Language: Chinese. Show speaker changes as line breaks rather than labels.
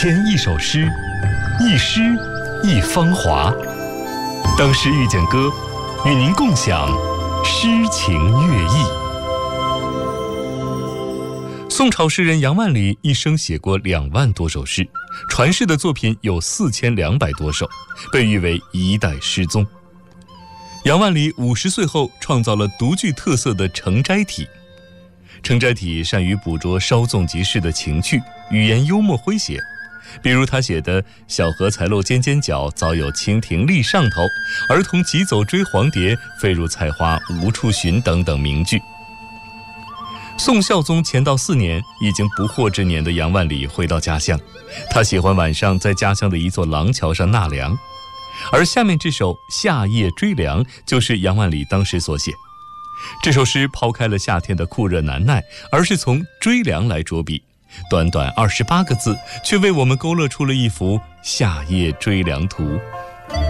天一首诗，一诗一芳华。当诗遇见歌，与您共享诗情悦意。宋朝诗人杨万里一生写过2万多首诗，传世的作品有4200多首，被誉为一代诗宗。杨万里50岁后创造了独具特色的诚斋体。诚斋体善于捕捉稍纵即逝的情趣，语言幽默诙谐。比如他写的“小荷才露尖尖角，早有蜻蜓立上头，儿童急走追黄蝶，飞入菜花无处寻”等等名句。宋孝宗乾道4年，已经不惑之年的杨万里回到家乡，他喜欢晚上在家乡的一座廊桥上纳凉，而下面这首《夏夜追凉》就是杨万里当时所写。这首诗抛开了夏天的酷热难耐，而是从追凉来着笔，短短28个字，却为我们勾勒出了一幅夏夜追凉图。